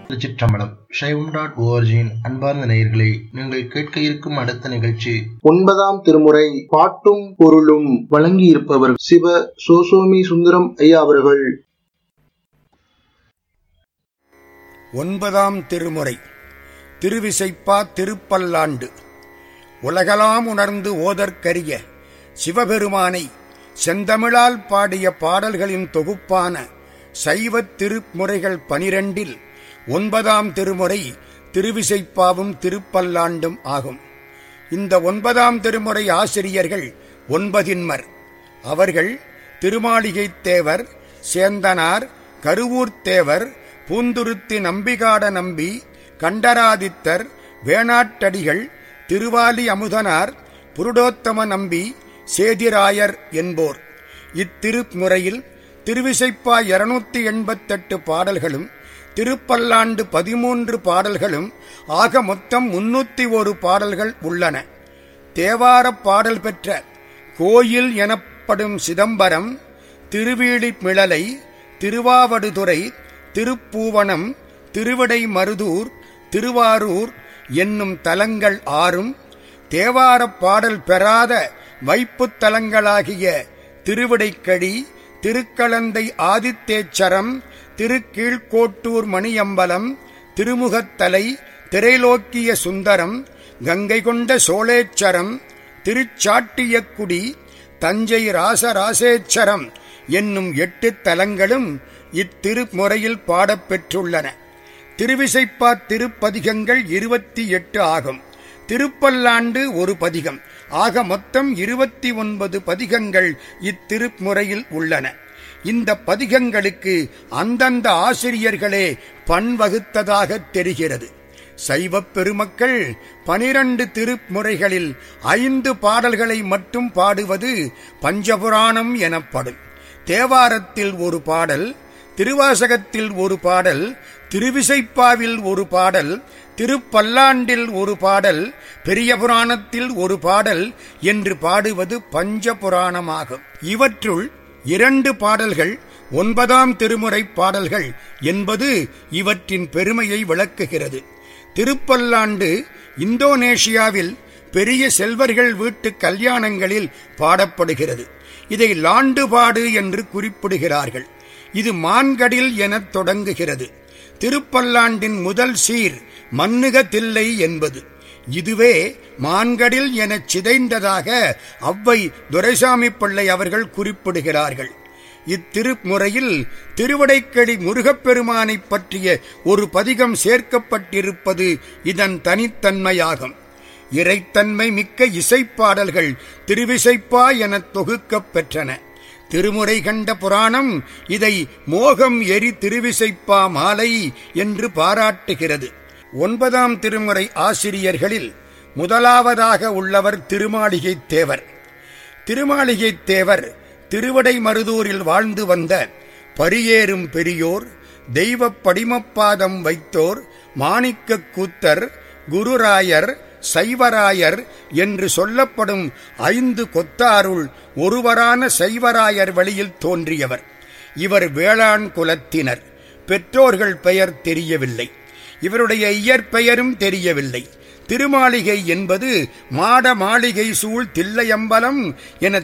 திருச்சிற்றம்பலம். சைவம்.org-இன் அன்பார்ந்த நேயர்களே, நீங்கள் கேட்க இருக்கும் அடுத்த நிகழ்ச்சி 9ஆம் திருமுறை பாட்டும் பொருளும். வழங்கியிருப்பவர் சிவ சோசோமி சுந்தரம் ஐயா அவர்கள். 9ஆம் திருமுறை திருவிசைப்பா திருப்பல்லாண்டு. உலகலாம் உணர்ந்து ஓதற்கரிய சிவபெருமானை செந்தமிழால் பாடிய பாடல்களின் தொகுப்பான சைவத் திருமுறைகள் 12இல் 9ஆம் திருமுறை திருவிசைப்பாவும் திருப்பல்லாண்டும் ஆகும். இந்த 9ஆம் திருமுறை ஆசிரியர்கள் 9ன்மர். அவர்கள் திருமாளிகைத் தேவர், சேந்தனார், கருவூர்த் தேவர், பூந்துருத்தி நம்பிகாட நம்பி, கண்டராதித்தர், வேணாட்டடிகள், திருவாலி அமுதனார், புருடோத்தம நம்பி, சேதிராயர் என்போர். இத்திருமுறையில் திருவிசைப்பா 288 பாடல்களும் திருப்பல்லாண்டு 13 பாடல்களும் ஆக மொத்தம் 301 பாடல்கள் உள்ளன. தேவாரப் பாடல் பெற்ற கோயில் எனப்படும் சிதம்பரம், திருவீழிமிழலை, திருவாவடுதுறை, திருப்பூவனம், திருவிடை மருதூர், திருவாரூர் என்னும் தலங்கள் 6ம், தேவாரப் பாடல் பெறாத வைப்புத் தலங்களாகிய திருவிடைக்கழி, திருக்களந்தை ஆதித்தேச்சரம், திருக்கீழ்கோட்டூர் மணியம்பலம், திருமுகத்தலை, திரைலோக்கிய சுந்தரம், கங்கை கொண்ட சோழேச்சரம், திருச்சாட்டியக்குடி, தஞ்சை ராசராசேச்சரம் என்னும் 8 தலங்களும் இத்திருமுறையில் பாடப்பெற்றுள்ளன. திருவிசைப்பா திருப்பதிகங்கள் 28 ஆகும். திருப்பல்லாண்டு ஒரு பதிகம். ஆக மொத்தம் 29 பதிகங்கள் இத்திருமுறையில் உள்ளன. இந்த பதிகங்களுக்கு அந்தந்த ஆசிரியர்களே பண் வகுத்ததாக தெரிகிறது. சைவப் பெருமக்கள் 12 திருமுறைகளில் 5 பாடல்களை மட்டும் பாடுவது பஞ்சபுராணம் எனப்படும். தேவாரத்தில் ஒரு பாடல், திருவாசகத்தில் ஒரு பாடல், திருவிசைப்பாவில் ஒரு பாடல், திருப்பல்லாண்டில் ஒரு பாடல், பெரிய புராணத்தில் ஒரு பாடல் என்று பாடுவது பஞ்சபுராணமாகும். இவற்றுள் 2 பாடல்கள் 9ஆம் திருமுறை பாடல்கள் என்பது இவற்றின் பெருமையை விளக்குகிறது. திருப்பல்லாண்டு இந்தோனேஷியாவில் பெரிய செல்வர்கள் வீட்டு கல்யாணங்களில் பாடப்படுகிறது. இதை லாண்டுபாடு என்று குறிப்பிடுகிறார்கள். இது மான்கடில் எனத் தொடங்குகிறது. திருப்பல்லாண்டின் முதல் சீர் மன்னுக தில்லை என்பது. இதுவே மான்கடில் எனச் சிதைந்ததாக அவ்வை துரைசாமி பிள்ளை அவர்கள் குறிப்பிடுகிறார்கள். இத்திருமுறையில் திருவிடைக்கழி முருகப்பெருமானைப் பற்றிய ஒரு பதிகம் சேர்க்கப்பட்டிருப்பது இதன் தனித்தன்மையாகும். இறைத்தன்மை மிக்க இசைப்பாடல்கள் திருவிசைப்பா எனத் தொகுக்கப் பெற்றன. திருமுறை கண்ட புராணம் இதை மோகம் எரி திருவிசைப்பா மாலை என்று பாராட்டுகிறது. 9ஆம் திருமுறை ஆசிரியர்களில் முதலாவதாக உள்ளவர் திருமாளிகைத் தேவர். திருமாளிகைத் தேவர் திருவிடை மருதூரில் வாழ்ந்து வந்த பரியேறும் பெரியோர், தெய்வப் படிமப்பாதம் வைத்தோர், மாணிக்கக் கூத்தர், குருராயர், சைவராயர் என்று சொல்லப்படும் 5 கொத்தாருள் ஒருவரான சைவராயர் வழியில் தோன்றியவர். இவர் வேளாண் குலத்தினர். பெற்றோர்கள் பெயர் தெரியவில்லை. இவருடைய இயற்பெயரும் தெரியவில்லை. திருமாளிகை என்பது மாட மாளிகை சூழ் தில்லையம்பலம் என